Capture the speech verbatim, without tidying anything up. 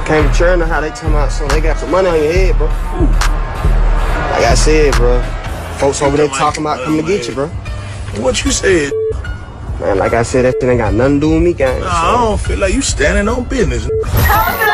Came to churn how they talking about, so they got some money on your head, bro. Like I said, bro. Folks over there talking about coming to get you, bro. What you said? Man, like I said, that shit ain't got nothing to do with me, gang. Nah, I don't feel like you standing on business.